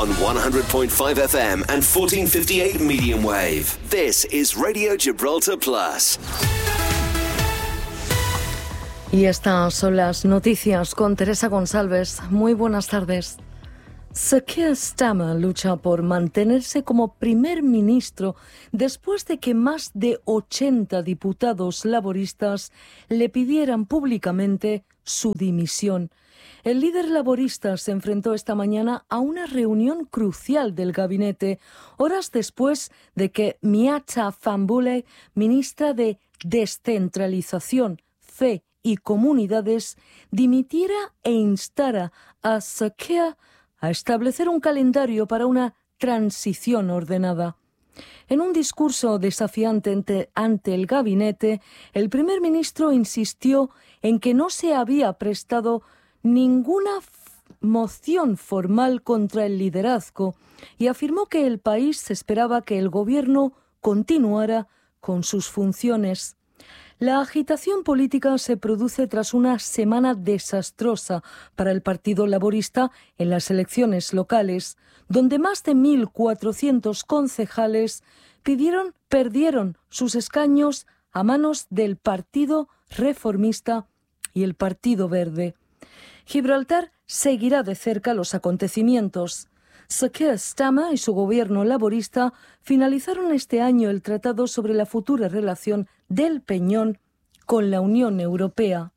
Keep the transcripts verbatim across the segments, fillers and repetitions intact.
on one hundred point five F M and fourteen fifty-eight medium wave. This is Radio Gibraltar Plus. Y estas son las noticias con Teresa González. Muy buenas tardes. Sir Keir Starmer lucha por mantenerse como primer ministro después de que más de ochenta diputados laboristas le pidieran públicamente su dimisión. El líder laborista se enfrentó esta mañana a una reunión crucial del gabinete, horas después de que Miatta Fahnbulleh, ministra de Descentralización, Fe y Comunidades, dimitiera e instara a Sir Keir a establecer un calendario para una transición ordenada. En un discurso desafiante ante, ante el gabinete, el primer ministro insistió en que no se había prestado ninguna moción formal contra el liderazgo y afirmó que el país esperaba que el gobierno continuara con sus funciones. La agitación política se produce tras una semana desastrosa para el Partido Laborista en las elecciones locales, donde más de mil cuatrocientos concejales pidieron, perdieron sus escaños a manos del Partido Reformista y el Partido Verde. Gibraltar seguirá de cerca los acontecimientos. Sir Keir Starmer y su gobierno laborista finalizaron este año el tratado sobre la futura relación del Peñón con la Unión Europea.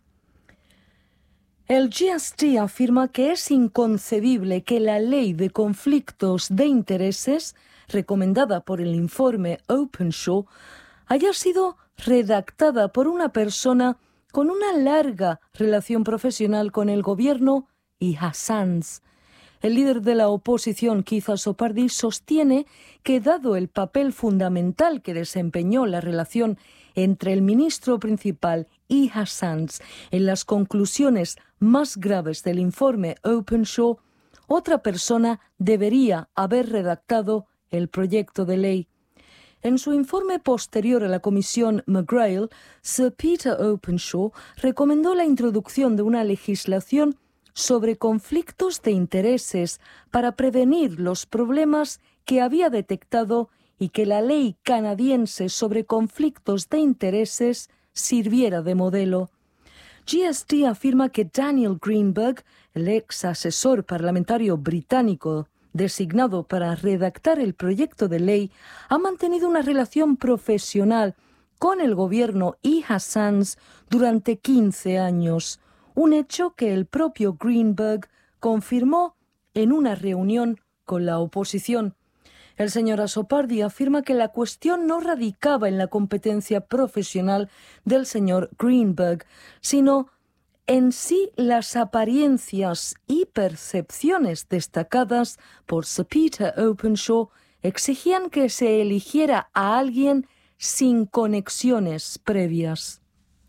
El G S T afirma que es inconcebible que la ley de conflictos de intereses, recomendada por el informe Openshaw, haya sido redactada por una persona con una larga relación profesional con el gobierno y Hassans. El líder de la oposición, Keith Azzopardi, sostiene que dado el papel fundamental que desempeñó la relación entre el ministro principal y Hassans en las conclusiones más graves del informe Openshaw, otra persona debería haber redactado el proyecto de ley. En su informe posterior a la comisión McGrail, Sir Peter Openshaw recomendó la introducción de una legislación sobre conflictos de intereses para prevenir los problemas que había detectado y que la ley canadiense sobre conflictos de intereses sirviera de modelo. G S T afirma que Daniel Greenberg, el ex asesor parlamentario británico designado para redactar el proyecto de ley, ha mantenido una relación profesional con el gobierno y Hassans durante quince años, un hecho que el propio Greenberg confirmó en una reunión con la oposición. El señor Azzopardi afirma que la cuestión no radicaba en la competencia profesional del señor Greenberg, sino en sí las apariencias y percepciones destacadas por Sir Peter Openshaw exigían que se eligiera a alguien sin conexiones previas.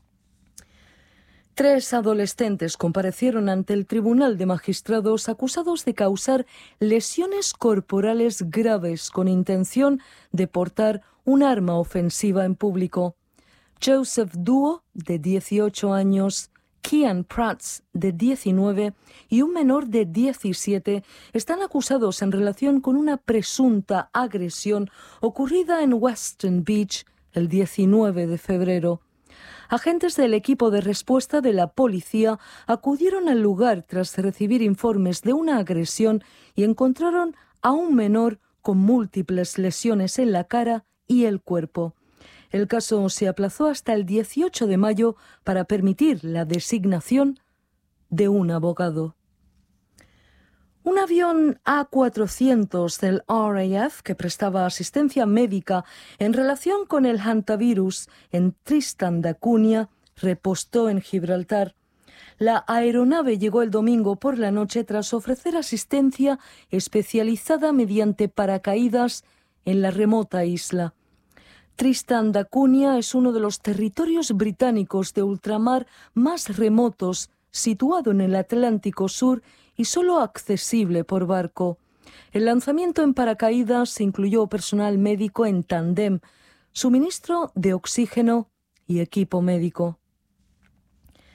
Tres adolescentes comparecieron ante el Tribunal de Magistrados acusados de causar lesiones corporales graves con intención de portar un arma ofensiva en público. Joseph Duo, de dieciocho años, Kian Prats, de diecinueve, y un menor de diecisiete están acusados en relación con una presunta agresión ocurrida en Western Beach el diecinueve de febrero. Agentes del equipo de respuesta de la policía acudieron al lugar tras recibir informes de una agresión y encontraron a un menor con múltiples lesiones en la cara y el cuerpo. El caso se aplazó hasta el dieciocho de mayo para permitir la designación de un abogado. Un avión A cuatrocientos del R A F que prestaba asistencia médica en relación con el hantavirus en Tristan da Cunha repostó en Gibraltar. La aeronave llegó el domingo por la noche tras ofrecer asistencia especializada mediante paracaídas en la remota isla. Tristan da Cunha es uno de los territorios británicos de ultramar más remotos, situado en el Atlántico Sur y solo accesible por barco. El lanzamiento en paracaídas incluyó personal médico en tándem, suministro de oxígeno y equipo médico.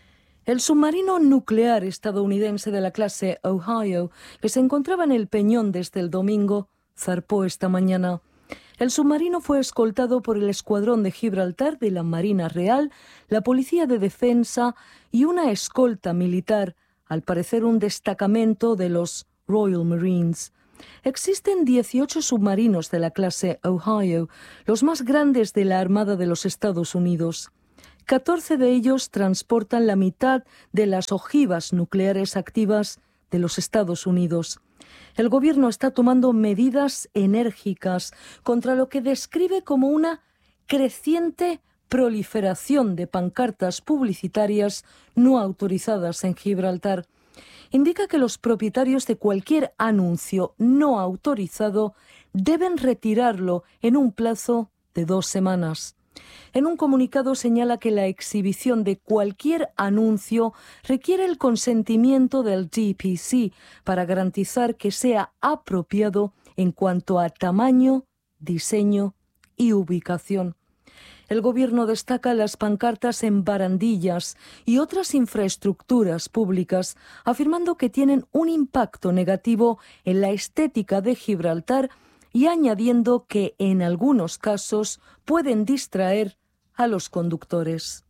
El submarino nuclear estadounidense de la clase Ohio, que se encontraba en el Peñón desde el domingo, zarpó esta mañana. El submarino fue escoltado por el Escuadrón de Gibraltar de la Marina Real, la Policía de Defensa y una escolta militar, al parecer un destacamento de los Royal Marines. Existen dieciocho submarinos de la clase Ohio, los más grandes de la Armada de los Estados Unidos. catorce de ellos transportan la mitad de las ojivas nucleares activas de los Estados Unidos. El gobierno está tomando medidas enérgicas contra lo que describe como una creciente proliferación de pancartas publicitarias no autorizadas en Gibraltar. Indica que los propietarios de cualquier anuncio no autorizado deben retirarlo en un plazo de dos semanas. En un comunicado señala que la exhibición de cualquier anuncio requiere el consentimiento del D P C para garantizar que sea apropiado en cuanto a tamaño, diseño y ubicación. El gobierno destaca las pancartas en barandillas y otras infraestructuras públicas, afirmando que tienen un impacto negativo en la estética de Gibraltar y añadiendo que en algunos casos pueden distraer a los conductores.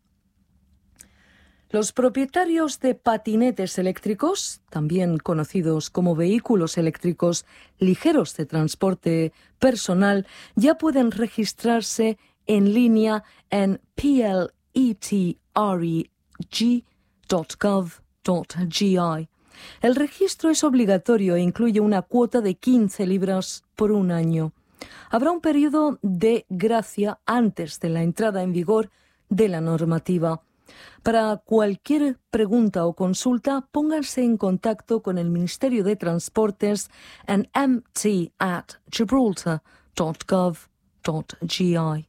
Los propietarios de patinetes eléctricos, también conocidos como vehículos eléctricos ligeros de transporte personal, ya pueden registrarse en línea en p l e t r e g punto gov punto g i. El registro es obligatorio e incluye una cuota de quince libras por un año. Habrá un periodo de gracia antes de la entrada en vigor de la normativa. Para cualquier pregunta o consulta, pónganse en contacto con el Ministerio de Transportes en m t at gibraltar punto gov punto g i.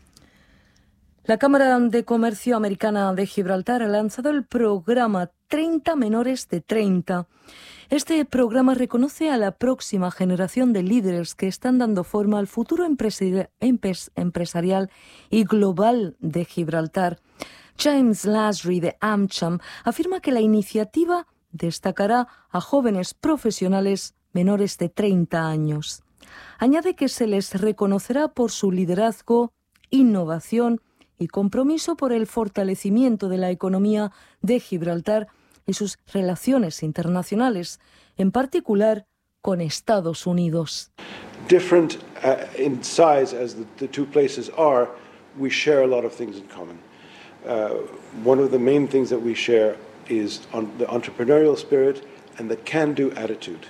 La Cámara de Comercio Americana de Gibraltar ha lanzado el programa treinta menores de treinta. Este programa reconoce a la próxima generación de líderes que están dando forma al futuro empresari- empes- empresarial y global de Gibraltar. James Lasry de AmCham afirma que la iniciativa destacará a jóvenes profesionales menores de treinta años. Añade que se les reconocerá por su liderazgo, innovación y compromiso por el fortalecimiento de la economía de Gibraltar y sus relaciones internacionales, en particular con Estados Unidos. Different uh, in size as the, the two places are, we share a lot of things in common. Uh, one of the main things that we share is on the entrepreneurial spirit and the can-do attitude.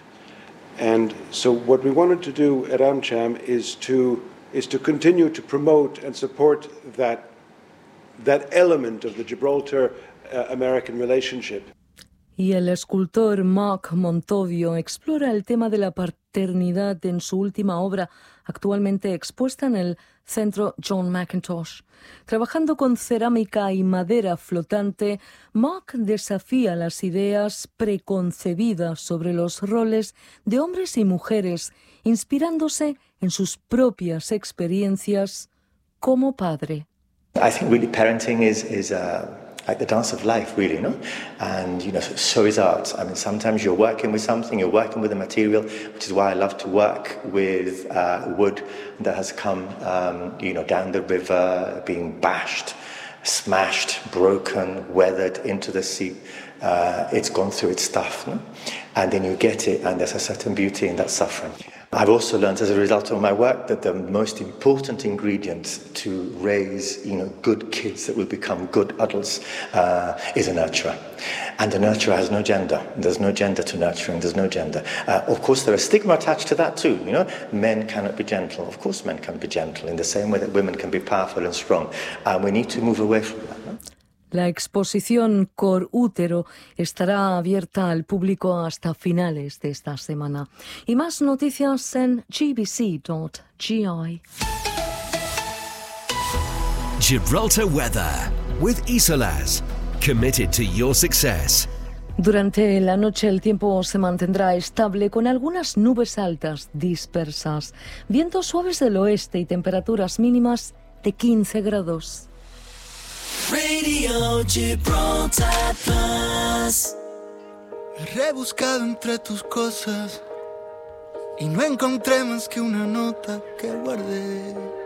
And so what we wanted to do at AmCham is to is to continue to promote and support that that element of the Gibraltar-American uh, relationship. Y el escultor Mark Montovio explora el tema de la paternidad en su última obra, actualmente expuesta en el Centro John Mackintosh. Trabajando con cerámica y madera flotante, Mark desafía las ideas preconcebidas sobre los roles de hombres y mujeres, inspirándose en sus propias experiencias como padre. I think really parenting is is uh, like the dance of life, really, no? And, you know, so is art. I mean, sometimes you're working with something, you're working with a material, which is why I love to work with uh, wood that has come, um, you know, down the river, being bashed, smashed, broken, weathered into the sea. Uh, it's gone through its stuff, no? And then you get it, and there's a certain beauty in that suffering. I've also learned as a result of my work that the most important ingredient to raise, you know, good kids that will become good adults uh, is a nurturer. And the nurturer has no gender. There's no gender to nurturing. There's no gender. Uh, of course, there is stigma attached to that too. You know, men cannot be gentle. Of course, men can be gentle in the same way that women can be powerful and strong. And we need to move away from that. No? La exposición Cor Útero estará abierta al público hasta finales de esta semana. Y más noticias en g b c punto g i. Gibraltar Weather with Isolas. Committed to your success. Durante la noche el tiempo se mantendrá estable con algunas nubes altas dispersas, vientos suaves del oeste y temperaturas mínimas de quince grados. Radio Gibraltar Plus. He rebuscado entre tus cosas y no encontré más que una nota que guardé.